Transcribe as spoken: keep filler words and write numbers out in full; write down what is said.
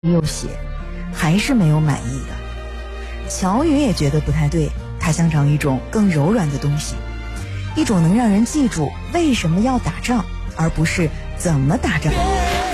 又写，还是没有满意的。乔宇也觉得不太对，他想找一种更柔软的东西，一种能让人记住为什么要打仗，而不是怎么打仗。